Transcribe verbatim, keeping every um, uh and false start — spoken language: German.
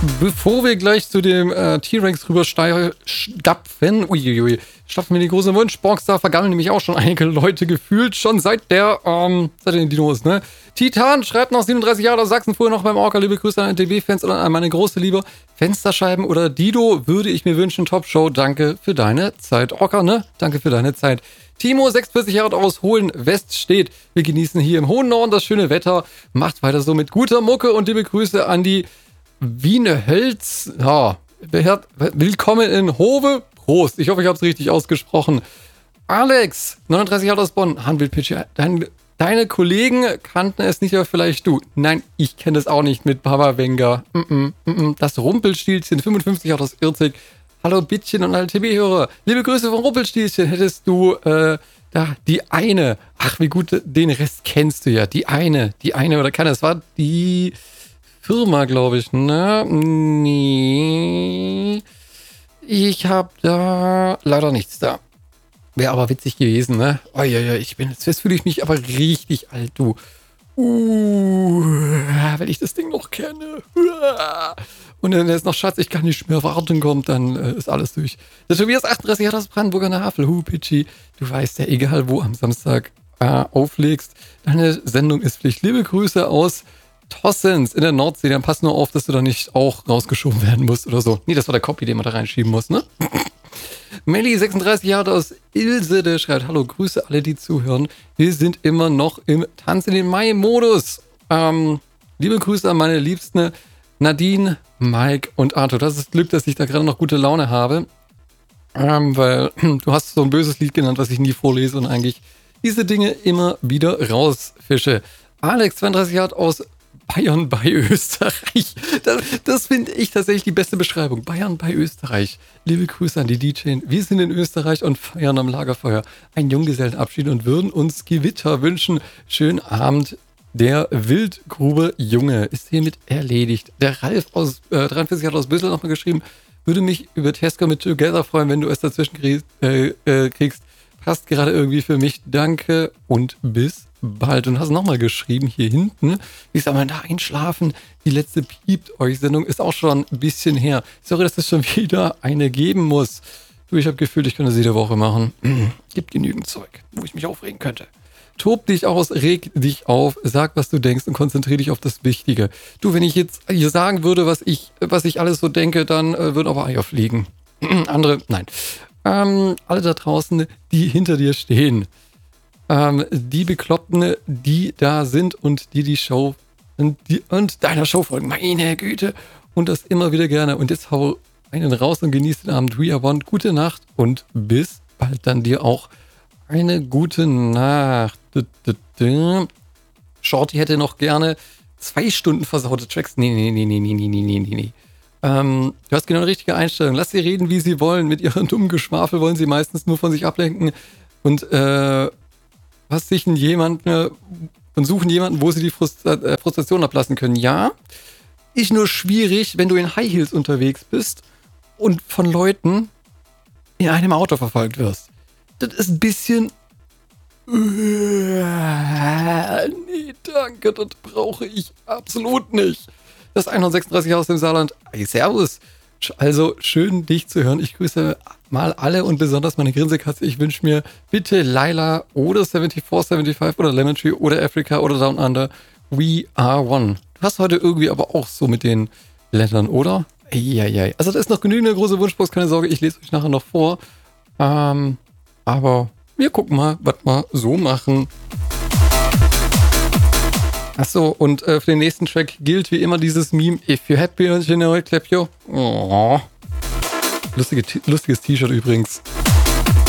Bevor wir gleich zu dem äh, T-Rex rüberstapfen, uiuiui, stapfen wir die große Wunschbox, da vergammeln nämlich auch schon einige Leute gefühlt, schon seit der, ähm, seit den Dinos, ne? Titan schreibt noch siebenunddreißig Jahre aus Sachsen, früher noch beim Orca, liebe Grüße an N T B-Fans oder an meine große Liebe. Fensterscheiben oder Dido würde ich mir wünschen, Top-Show, danke für deine Zeit. Orca, ne? Danke für deine Zeit. Timo, sechsundvierzig Jahre aus Hohen West steht. Wir genießen hier im hohen Norden das schöne Wetter. Macht weiter so mit guter Mucke und liebe Grüße an die Wiene Hölz. Ja, willkommen in Hove. Prost. Ich hoffe, ich habe es richtig ausgesprochen. Alex, neununddreißig Jahre aus Bonn. Handwildpitch. Dein, deine Kollegen kannten es nicht, aber vielleicht du. Nein, ich kenne es auch nicht mit Baba Wenger. Mm -mm, mm -mm. Das Rumpelstilzchen, fünfundfünfzig Jahre aus Irzig. Hallo Bittchen und alle T B-Hörer. Liebe Grüße von Rumpelstilzchen. Hättest du äh, da die eine. Ach, wie gut, den Rest kennst du ja. Die eine, die eine oder keine. Das war die Firma, glaube ich, ne? Nee. Ich habe da leider nichts da. Wäre aber witzig gewesen, ne? Oh ja, ja, ich bin jetzt, jetzt fühle ich mich aber richtig alt, du. Uh, wenn ich das Ding noch kenne. Und dann ist noch Schatz, ich kann nicht mehr warten, kommt, dann äh, ist alles durch. Der Tobias achtunddreißig Jahre aus Brandenburger Havel. Hu, Pitschi, du weißt ja, egal wo am Samstag äh, auflegst, deine Sendung ist Pflicht. Liebe Grüße aus Tossens in der Nordsee. Dann pass nur auf, dass du da nicht auch rausgeschoben werden musst oder so. Nee, das war der Copy, den man da reinschieben muss, ne? Melli, sechsunddreißig Jahre aus Ilse, der schreibt, hallo, Grüße alle, die zuhören. Wir sind immer noch im Tanz in den Mai-Modus. Ähm, liebe Grüße an meine Liebsten Nadine, Mike und Arthur. Das ist Glück, dass ich da gerade noch gute Laune habe. Ähm, weil du hast so ein böses Lied genannt, was ich nie vorlese und eigentlich diese Dinge immer wieder rausfische. Alex, zweiunddreißig Jahre aus Bayern bei Österreich. Das, das finde ich tatsächlich die beste Beschreibung. Bayern bei Österreich. Liebe Grüße an die D J. Wir sind in Österreich und feiern am Lagerfeuer einen Junggesellenabschied und würden uns Gewitter wünschen. Schönen Abend. Der Wildgrube Junge ist hiermit erledigt. Der Ralf aus äh, dreiundvierzig Jahre aus Büssel nochmal geschrieben, würde mich über Tesco mit Together freuen, wenn du es dazwischen kriegst. Äh, äh, kriegst. Passt gerade irgendwie für mich. Danke und bis bald. Und hast nochmal geschrieben hier hinten, wie soll man da einschlafen? Die letzte Piept euch Sendung ist auch schon ein bisschen her. Sorry, dass es schon wieder eine geben muss. Du, ich habe gefühlt, ich könnte sie jede Woche machen. Gibt genügend Zeug, wo ich mich aufregen könnte. Tob dich aus, reg dich auf, sag, was du denkst und konzentriere dich auf das Wichtige. Du, wenn ich jetzt hier sagen würde, was ich, was ich alles so denke, dann äh, würden aber Eier fliegen. Andere, nein. Ähm, alle da draußen, die hinter dir stehen. Ähm, die Bekloppten, die da sind und die die Show und, die, und deiner Show folgen. Meine Güte. Und das immer wieder gerne. Und jetzt hau einen raus und genieß den Abend. We are one. Gute Nacht und bis bald dann dir auch eine gute Nacht. Shorty hätte noch gerne zwei Stunden versaute Tracks. Nee, nee, nee, nee, nee, nee, nee, nee, nee. Ähm, du hast genau die richtige Einstellung. Lass sie reden, wie sie wollen. Mit ihrem dummen Geschwafel wollen sie meistens nur von sich ablenken. Und, äh, was sich jemanden und suchen jemanden, wo sie die Frustra- äh, Frustration ablassen können. Ja, ist nur schwierig, wenn du in High Heels unterwegs bist und von Leuten in einem Auto verfolgt wirst. Das ist ein bisschen... Nee, danke, das brauche ich absolut nicht. Das hundertsechsunddreißig aus dem Saarland. Hey, servus. Also, schön, dich zu hören. Ich grüße mal alle und besonders meine Grinsekatze. Ich wünsche mir bitte Laila oder vierundsiebzig fünfundsiebzig oder Lemon Tree oder Africa oder Down Under. We are one. Du hast heute irgendwie aber auch so mit den Ländern, oder? Eieiei. Also, da ist noch genügend eine große Wunschbox. Keine Sorge, ich lese euch nachher noch vor. Ähm, aber wir gucken mal, was wir so machen. Achso, und äh, für den nächsten Track gilt wie immer dieses Meme: If you're happy, you know it, clap your. Oh. Lustige, lustiges T-Shirt übrigens.